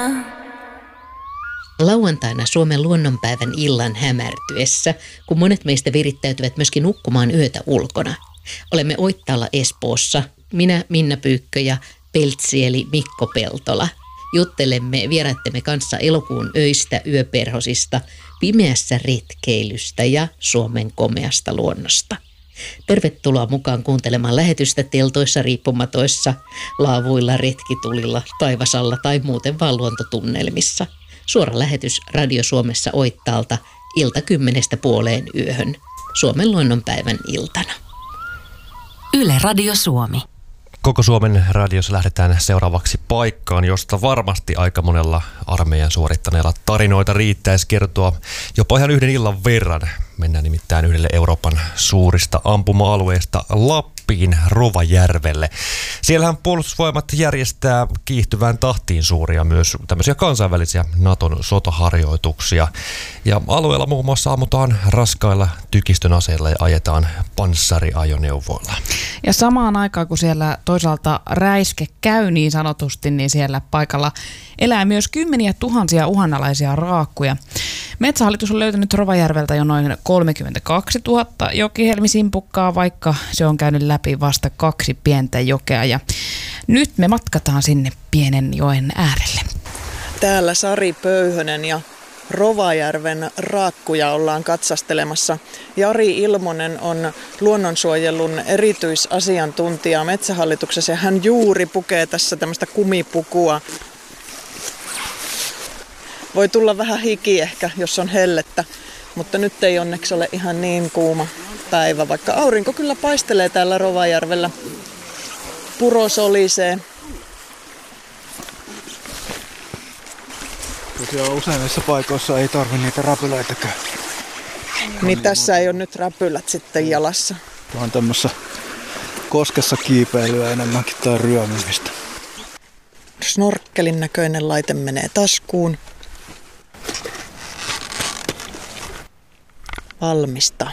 Lauantaina Suomen luonnonpäivän illan hämärtyessä, kun monet meistä virittäytyvät myöskin nukkumaan yötä ulkona. Olemme Oittaalla Espoossa, minä Minna Pyykkö ja peltsieli Mikko Peltola. Juttelemme vieraittemme kanssa elokuun öistä, yöperhosista, pimeässä retkeilystä ja Suomen komeasta luonnosta. Tervetuloa mukaan kuuntelemaan lähetystä teltoissa, riippumatoissa, laavuilla, retkitulilla, taivasalla tai muuten vaan luontotunnelmissa. Suora lähetys Radio Suomessa Oittaalta ilta 10:00 Suomen luonnonpäivän iltana. Yle Radio Suomi. Koko Suomen radiossa lähdetään seuraavaksi paikkaan, josta varmasti aika monella armeijan suorittaneella tarinoita riittäisi kertoa jopa ihan yhden illan verran. Mennään nimittäin yhdelle Euroopan suurista ampuma-alueista Lappiin Rovajärvelle. Siellähän puolustusvoimat järjestää kiihtyvään tahtiin suuria myös tämmöisiä kansainvälisiä Naton sotaharjoituksia. Ja alueella muun muassa ammutaan raskailla tykistön aseilla ja ajetaan panssariajoneuvoilla. Ja samaan aikaan, kun siellä toisaalta räiske käy niin sanotusti, niin siellä paikalla elää myös kymmeniä tuhansia uhanalaisia raakkuja. Metsähallitus on löytänyt Rovajärveltä jo noin 32 000 jokihelmisimpukkaa, vaikka se on käynyt läpi vasta 2 pientä jokea. Ja nyt me matkataan sinne pienen joen äärelle. Täällä Sari Pöyhönen ja Rovajärven raakkuja ollaan katsastelemassa. Jari Ilmonen on luonnonsuojelun erityisasiantuntija Metsähallituksessa ja hän juuri pukee tässä tämmöistä kumipukua. Voi tulla vähän hiki ehkä, jos on hellettä, mutta nyt ei onneksi ole ihan niin kuuma päivä, vaikka aurinko kyllä paistelee täällä Rovajärvellä. Puro solisee. Tosiaan useimmissa paikoissa ei tarvitse niitä räpylöitäkään. Niin tässä ei ole nyt räpylät sitten jalassa. Tämä on tämmössä koskessa kiipeilyä enemmänkin tai ryömimistä. Snorkkelin näköinen laite menee taskuun. Valmista.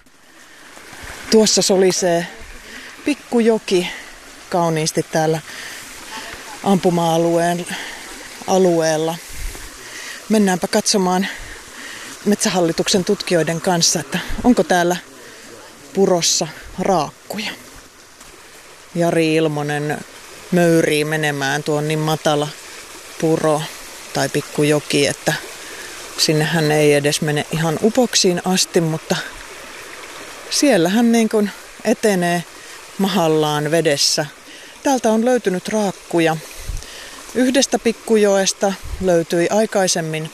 Tuossa solisee pikkujoki kauniisti täällä ampuma-alueen alueella. Mennäänpä katsomaan Metsähallituksen tutkijoiden kanssa, että onko täällä purossa raakkuja. Jari Ilmonen möyrii menemään, tuo on niin matala puro tai pikkujoki, että sinnehän ei edes mene ihan upoksiin asti, mutta siellä hän niin kuin etenee mahallaan vedessä. Täältä on löytynyt raakkuja. Yhdestä pikkujoesta löytyi aikaisemmin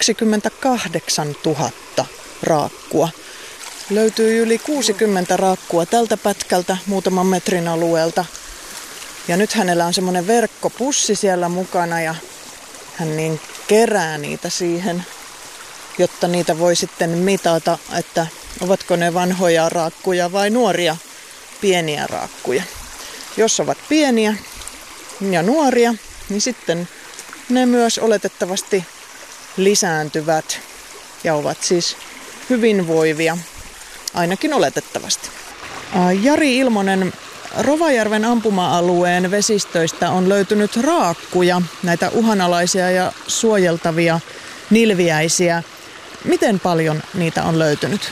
28 000 raakkua. Löytyi yli 60 raakkua tältä pätkältä muutaman metrin alueelta. Ja nyt hänellä on semmoinen verkkopussi siellä mukana ja hän niin kerää niitä siihen, jotta niitä voi sitten mitata, että ovatko ne vanhoja raakkuja vai nuoria pieniä raakkuja. Jos ovat pieniä ja nuoria, niin sitten ne myös oletettavasti lisääntyvät ja ovat siis hyvinvoivia, ainakin oletettavasti. Jari Ilmonen, Rovajärven ampuma-alueen vesistöistä on löytynyt raakkuja, näitä uhanalaisia ja suojeltavia nilviäisiä. Miten paljon niitä on löytynyt?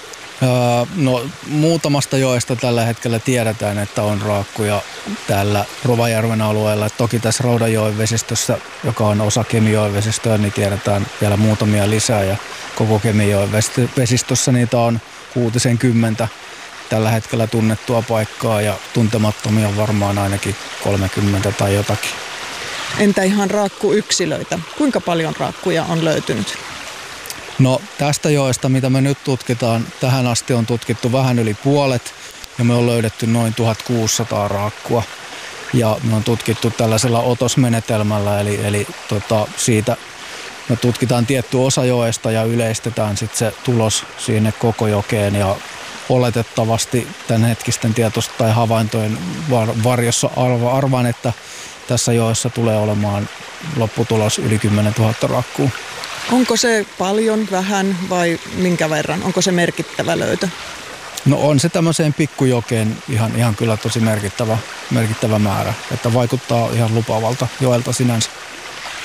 No muutamasta joesta tällä hetkellä tiedetään, että on raakkuja täällä Rovajärven alueella. Toki tässä Roudajoen vesistössä, joka on osa Kemijoen vesistöä, niin tiedetään vielä muutamia lisää. Ja koko Kemijoen vesistössä niitä on 60 tällä hetkellä tunnettua paikkaa ja tuntemattomia varmaan ainakin 30 tai jotakin. Entä ihan raakkuyksilöitä? Kuinka paljon raakkuja on löytynyt? No tästä joesta, mitä me nyt tutkitaan, tähän asti on tutkittu vähän yli puolet ja me on löydetty noin 1600 raakkua. Ja me on tutkittu tällaisella otosmenetelmällä, eli siitä me tutkitaan tietty osa joesta ja yleistetään sitten se tulos sinne koko jokeen ja oletettavasti tämänhetkisten tietoista tai havaintojen varjossa arvaan, että tässä joessa tulee olemaan lopputulos yli 10 000 raakkua. Onko se paljon, vähän vai minkä verran? Onko se merkittävä löytö? No on se tämmöiseen pikkujokeen ihan kyllä tosi merkittävä määrä, että vaikuttaa ihan lupaavalta joelta sinänsä.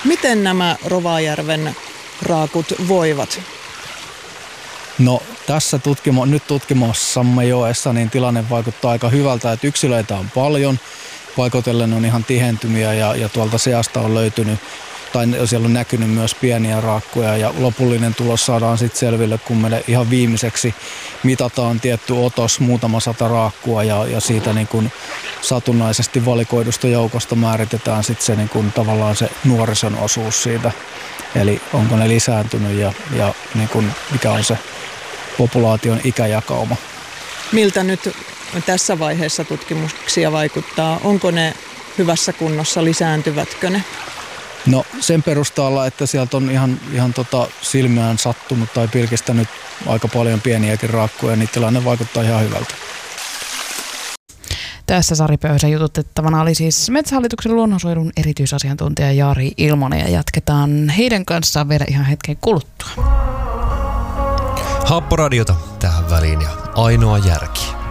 Miten nämä Rovajärven raakut voivat? No tässä nyt tutkimassamme joessa niin tilanne vaikuttaa aika hyvältä, että yksilöitä on paljon. Paikoitellen on ihan tihentymiä ja tuolta seasta on löytynyt, tai siellä on näkynyt myös pieniä raakkuja ja lopullinen tulos saadaan sitten selville, kun meille ihan viimeiseksi mitataan tietty otos, muutama 100 raakkua ja siitä niin kuin satunnaisesti valikoidusta joukosta määritetään sitten se niin kuin tavallaan se nuorison osuus siitä. Eli onko ne lisääntynyt ja niin kuin mikä on se populaation ikäjakauma. Miltä nyt tässä vaiheessa tutkimuksia vaikuttaa? Onko ne hyvässä kunnossa, lisääntyvätkö ne? No sen perusteella, että sieltä on ihan silmiään sattunut tai pilkistänyt aika paljon pieniäkin raakkuja, niin tilanne vaikuttaa ihan hyvältä. Tässä Sari Pöyhösen jututettavana oli siis Metsähallituksen luonnonsuojelun erityisasiantuntija Jari Ilmonen ja jatketaan heidän kanssaan vielä ihan hetken kuluttua. Happoradiota tähän väliin ja ainoa järki.